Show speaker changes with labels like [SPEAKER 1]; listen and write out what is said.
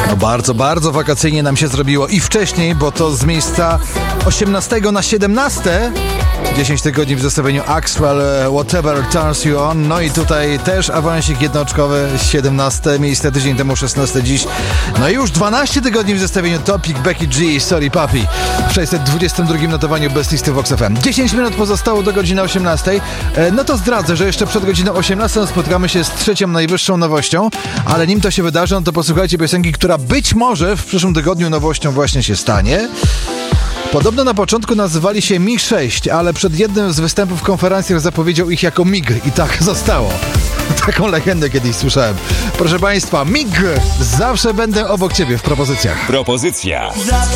[SPEAKER 1] No bardzo, bardzo wakacyjnie nam się zrobiło i wcześniej, bo to z miejsca 18 na 17 10 tygodni w zestawieniu Axwell, Whatever Turns You On. No i tutaj też awansik jednooczkowy, 17 miejsce, tydzień temu 16 dziś. No i już 12 tygodni w zestawieniu Topic, Becky G, Sorry Papi w 622 notowaniu Best Listy Vox FM. 10 minut pozostało do godziny 18. No to zdradzę, że jeszcze przed godziną 18 spotkamy się z trzecią najwyższą nowością, ale nim to się wydarzy, no to posłuchajcie piosenki, która być może w przyszłym tygodniu nowością właśnie się stanie. Podobno na początku nazywali się Mi-6, ale przed jednym z występów w konferencjach zapowiedział ich jako MIG i tak zostało. Taką legendę kiedyś słyszałem. Proszę Państwa, MIG! Zawsze będę obok Ciebie w propozycjach.
[SPEAKER 2] Propozycja.